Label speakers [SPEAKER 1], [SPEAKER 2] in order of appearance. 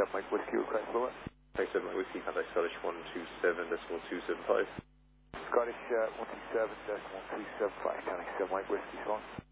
[SPEAKER 1] Mike Whiskey, request lower.
[SPEAKER 2] 27 Mike Whiskey, contact Scottish 127.275.
[SPEAKER 1] Scottish 127.275, counting 7 Mike Whiskey, Swan.